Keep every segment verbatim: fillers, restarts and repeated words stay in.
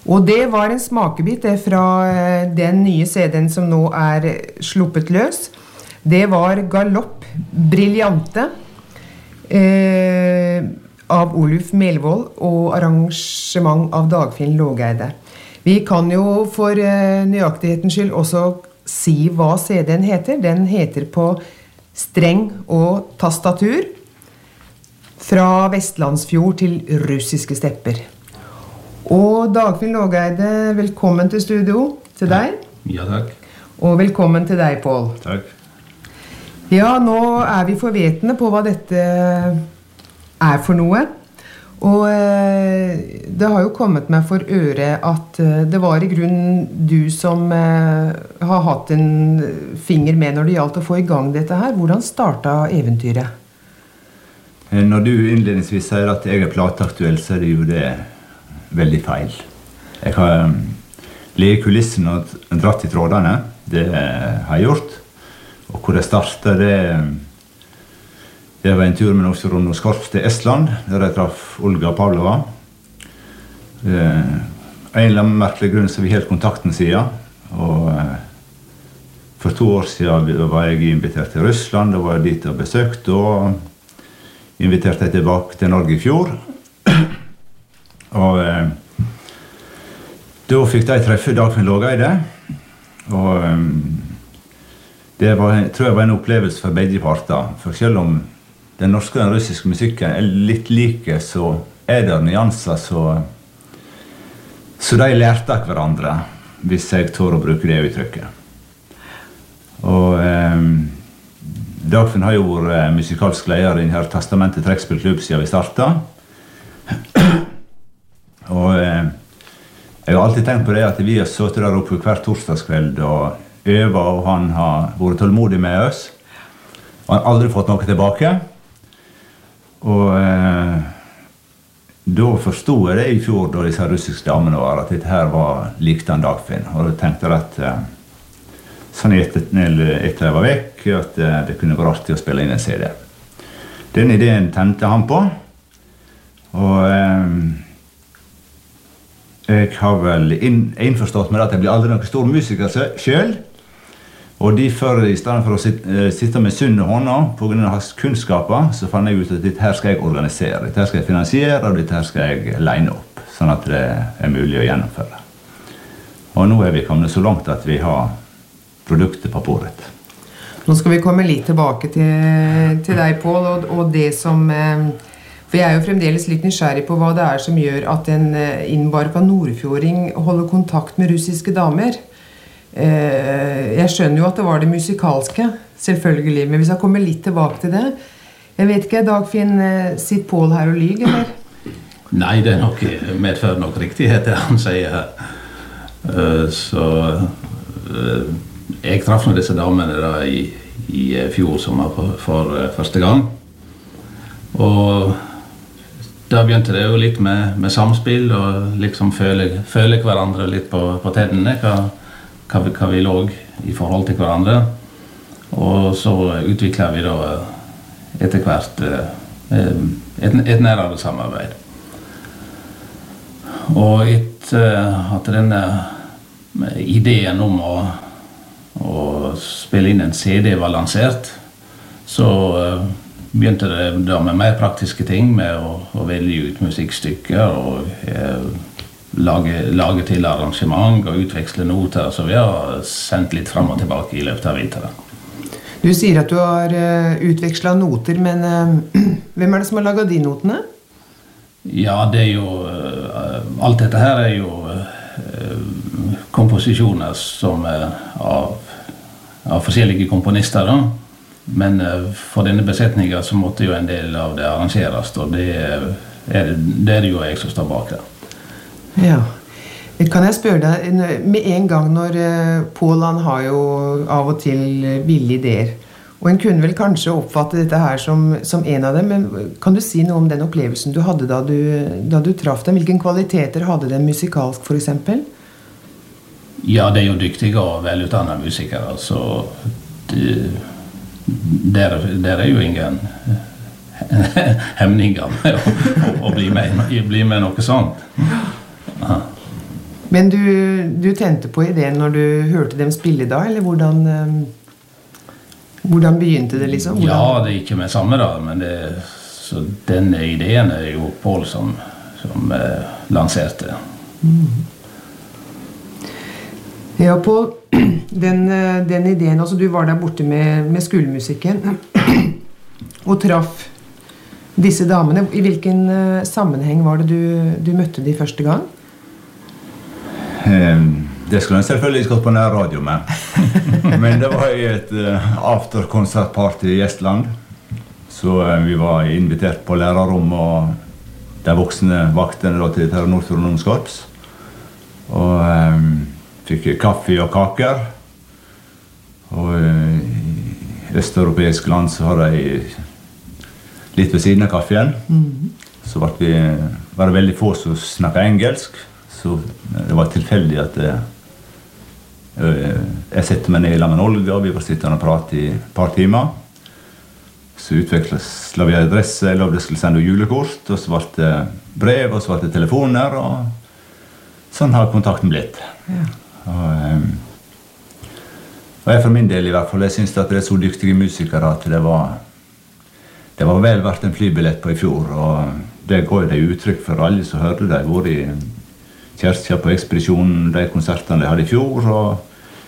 Og det var en smakebit det fra den nye C D-en som nå er sluppet løs. Det var Galopp Brillante eh, av Oluf Melvold og arrangement av Dagfinn Lågeide. Vi kan jo for eh, nøyaktighetens skyld også si hva C D-en heter. Den heter på streng og tastatur fra Vestlandsfjord til russiske stepper. Og Dagfinn Lågeide, velkommen til studio til deg. Ja, takk. Og velkommen til deg, Pål. Takk. Ja, nå er vi forvetende på hva dette er for noe. Og eh, det har jo kommet meg for øre at eh, det var i grunnen du som eh, har hatt en finger med når det gjaldt å få i gang dette her. Hvordan startet eventyret? Når du innledningsvis sier at jeg er plateaktuell, så er det jo det veldig feil. Jeg har um, leget kulissen og dratt i trådene. Det uh, har jeg gjort. Og hvor jeg startet, det, det var en tur med Norsk Rondos Korps til Estland, der jeg traff Olga Pavlova. Uh, en eller annen merkelig grunn så vi helt kontakten siden. Og uh, for to år siden var jeg invitert til Russland, og var jeg dit og besøkt, og inviterte jeg tilbake til Norge i fjor. Og eh, da fikk de treffe Dagfinn Lågeide, og eh, det var, tror jeg var en opplevelse for begge parter. For selv om den norske og den russiske musikken er litt like, så er det nyanser, så, så de lærte av hverandre, hvis jeg tør å bruke det uttrykket. Og eh, Dagfinn har jo vært musikalsk leder i denne Testamentet trekkspillklubb siden vi startet. Og eh, jeg har alltid tenkt på det at vi har sittet der oppe hver torsdagskveld og øvet, og han har vært tålmodig med oss. Og han har aldri fått noe tilbake. Og eh, da forstod jeg det i fjor, da disse russiske damene var, at dette her var likt han Dagfinn. Og da tenkte jeg at eh, sånn etter, etter jeg var vekk, at eh, det kunne være artig å spille inn en C D. Den ideen tente han på. Og eh, jeg har vel inn, innforstått med at jeg blir aldri noen stor musiker selv. Og derfor, i stedet for å sitte, sitte med sunne hånder på grunn av hans kunnskaper, så fant jeg ut at dette her skal jeg organisere, dette her skal jeg finansiere, og dette her skal jeg line opp, sånn at det er mulig å gjennomføre. Og nå er vi kommet så langt at vi har produktet på bordet. Nå skal vi komme litt tilbake til, til deg, Pål, og, og det som... Eh, For jeg er jo fremdeles litt nysgjerrig på hva det er som gjør at en innbarka nordfjording holder kontakt med russiske damer. Jeg skjønner jo at det var det musikalske, selvfølgelig, men hvis jeg kommer litt tilbake til det. Jeg vet ikke, Dagfinn, sitt Pål her og lyg, eller? Nei, det er nok, medfører nok riktighet det han sier her. Så jeg traff med disse damene da i, i fjor sommer for, for første gang. Og da begynte det jo litt med, med samspill og liksom føle, føle hverandre litt på, på tennene, hva, hva, vi, hva vi lå i forhold til hverandre. Og så utviklet vi da etter hvert et, et nærere samarbeid. Og etter at denne ideen om å, å spille inn en C D var lansert, så begynte det da med mer praktiske ting, med å, å velge ut musikkstykker og eh, lage, lage til arrangement og utveksle noter, så vi har sendt litt frem og tilbake i løpet av vinteren. Du sier at du har uh, utvekslet noter, men uh, hvem er det som har laget de notene? Ja, det er jo, uh, alt dette her er jo uh, komposisjoner som er av, av forskjellige komponister da. Men for denne besetningen så måtte jo en del av det arrangeres, og det er det, det er jo jeg som står bak det. Ja. Kan jeg spørre deg, med en gang når Pål han har jo av og til ville ideer, og en kunne vel kanskje oppfatte dette her som, som en av dem, men kan du si noe om den opplevelsen du hadde da du, da du traff dem? Hvilke kvaliteter hadde den musikalsk, for eksempel? Ja, det er jo dyktige og velutdannede musikere, så det, der, der er jo ingen hemninger med å, å bli, med, bli med noe sånt. Aha. Men du, du tente på ideen når du hørte dem spille da, eller hvordan, hvordan begynte det liksom? Hvordan? Ja, det er ikke med samme da, men det, så denne ideen er jo Paul som, som eh, lanserte. Mm. Ja, Paul, den, den ideen, altså du var der borte med, med skolemusikken og traff disse damene. I hvilken uh, sammenheng var det du, du møtte de første gang? Det skulle jeg selvfølgelig ikke gått på nær radio med. Men det var i et uh, afterkonsertparty i Estland. Så uh, vi var invitert på lærerrom og de voksne vaktene da, til Terra Nordfjord ungdomskorps. Og um, fikk kaffe og kaker. Og uh, i østeuropeiske land så har de litt ved siden av kaffen. Mm. Så var, vi, var det veldig få som snakket engelsk. Så det var tilfeldig at jeg, jeg sette meg ned sammen med Olga, og vi var sittende og prate i et par timer. Så utviklet vi adresse, eller det skulle sende julekort, og så var det brev, og så var det telefoner, og sånn har kontakten blitt. Ja. Og, og jeg for min del i hvert fall, jeg synes at det er så dyktige musikere at det var, det var vel verdt en flybillett på i fjor, og det går det uttrykk for alle som hørte det. Jeg var i Kjerkja på ekspedisjonen, de konsertene de hadde i fjor, og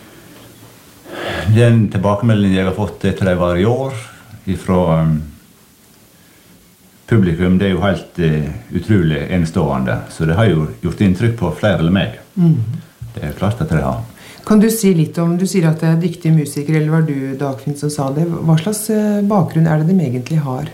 den tilbakemeldingen jeg har fått etter de var i år, fra um, publikum, det er jo helt uh, utrolig enestående, så det har jo gjort inntrykk på flere eller meg. Mm. Det er klart at det har. Kan du si litt om, du sier at det er dyktige musikere, eller var du, Dagfinn, som sa det? Hva slags uh, bakgrunn er det de egentlig har?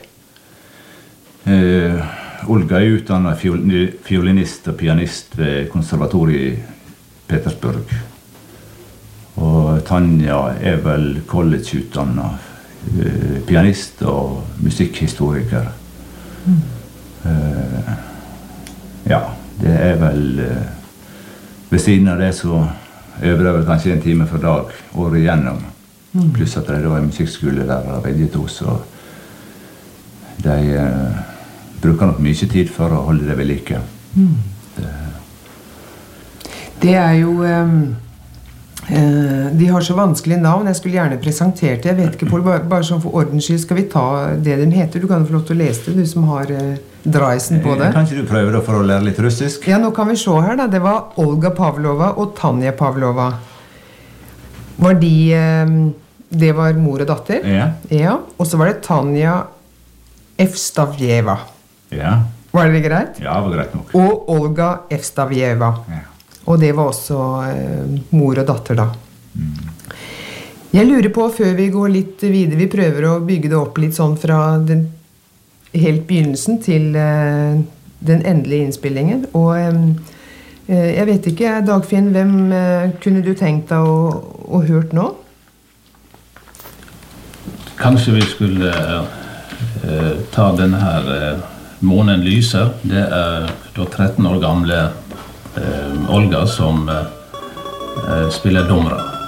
Uh, Olga er utdannet fiolinist og pianist ved konservatoriet i Petersburg. Og Tanja er vel college-utdannet uh, pianist og musikkhistoriker. Mm. Uh, ja, det er vel uh, ved siden av det så øver jeg vel kanskje en time for dag året igjennom. Mm. Pluss at det var en musikkskole der av begge to, så de uh, bruker nok mye tid for å holde det ved like. Mm. Det. det er jo um, uh, de har så vanskelige navn. Jeg skulle gjerne presentert det. Jeg vet ikke, Paul, bare, bare sånn for ordens skyld skal vi ta det de heter. Du kan få lov til å lese det, du som har uh, dreisen på det. Kanskje du prøver da for å lære litt russisk? Ja, nå kan vi se her da. Det var Olga Pavlova og Tanja Pavlova. Var de um, det var mor og datter? Ja. Ja. Og så var det Tanja Evstavjeva. Ja. Var det greit? Ja, det var greit nok. Og Olga Evstavjeva. Ja. Og det var også eh, mor og datter da. Mm. Jeg lurer på, før vi går litt videre, vi prøver å bygge det opp litt sånn fra den helt begynnelsen til eh, den endelige innspillingen. Og eh, jeg vet ikke, Dagfinn, hvem eh, kunne du tenkt deg å, å hørt nå? Kanskje vi skulle eh, ta denne her eh, Månen lyser. Det er da tretten år gamle eh, Olga som eh, spiller Domra.